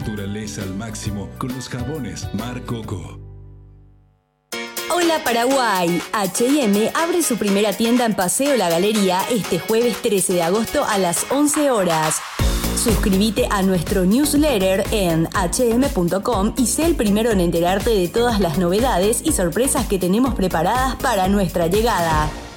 naturaleza al máximo con los jabones Mar Coco. Hola Paraguay, H&M abre su primera tienda en Paseo La Galería este jueves 13 de agosto a las 11 horas. Suscríbete a nuestro newsletter en hm.com y sé el primero en enterarte de todas las novedades y sorpresas que tenemos preparadas para nuestra llegada.